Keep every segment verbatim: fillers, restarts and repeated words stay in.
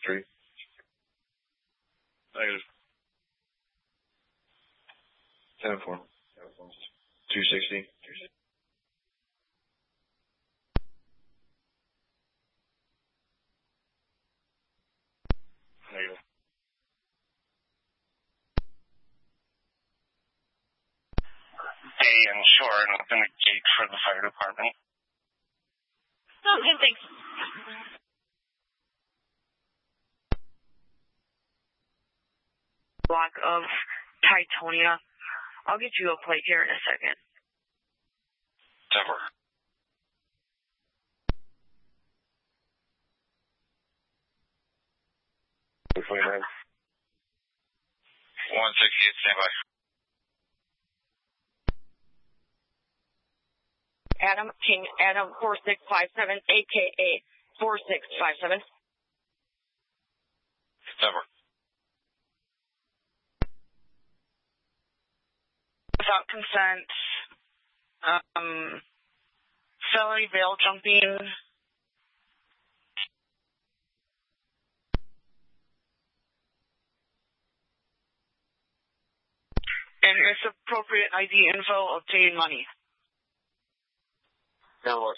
three. Negative. ten four. two sixty. Negative. Day and shore and open the gate for the fire department. Okay, thanks. Block of Titonia. I'll get you a plate here in a second. Denver. twenty-nine. one sixty-eight, standby. Adam, King, Adam, four six five seven, A K A four six five seven. Denver. Without consent, um, felony bail jumping, and misappropriate I D info, obtain money. Denver.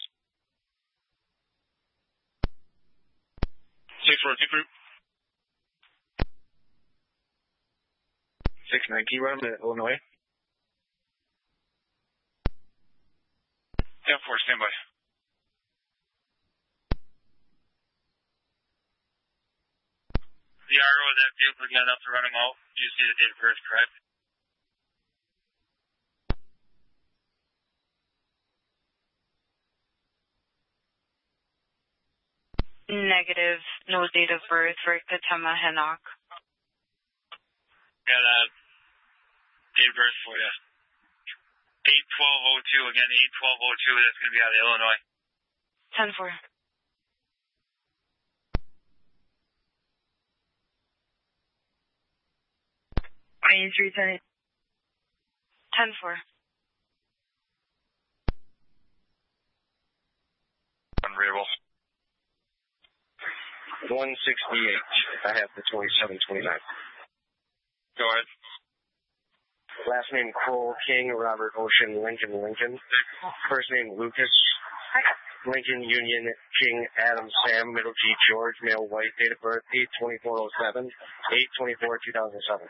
six four two three. six nine, can you run them to Illinois? ten four, standby. The R O of that vehicle got enough to run him out. You see the date of birth, correct? Negative, no date of birth for Katema Hennock. Got a date of birth for you. eight twelve oh two, again, eight twelve oh two, that's going to be out of Illinois. ten four. Main Street, ten four. Unreadable. one sixty-eight. I have the twenty-seven twenty-nine. Go ahead. Last name Kroll, King, Robert Ocean, Lincoln, Lincoln. First name Lucas, Lincoln, Union, King, Adam, Sam, middle G, George, male, white, date of birth, eight twenty-four oh seven, eight twenty-four two thousand seven.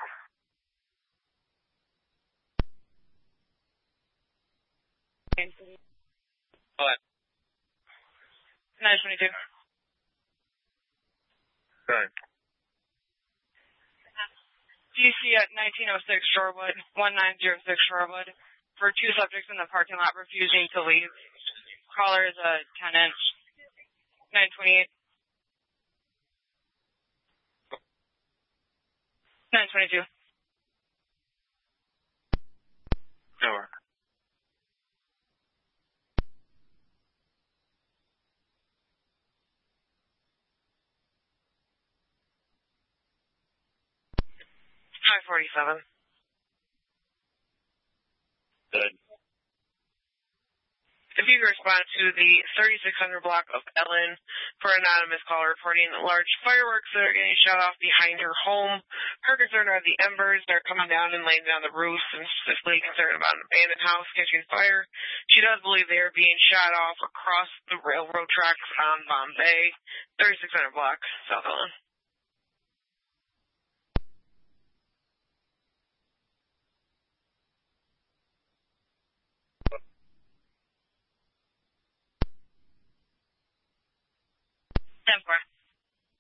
What? nine twenty-two. Go ahead. D C at nineteen oh six Shorewood, one nine zero six Shorewood, for two subjects in the parking lot refusing to leave. Caller is a tenant. nine twenty-eight. nine twenty-two. Denver. five forty-seven. Good. If you could respond to the thirty-six hundred block of Ellen for anonymous call reporting large fireworks that are getting shot off behind her home. Her concern are the embers that are coming down and landing on the roof, and specifically concerned about an abandoned house catching fire. She does believe they are being shot off across the railroad tracks on Bombay. thirty-six hundred block, South Ellen. ten four.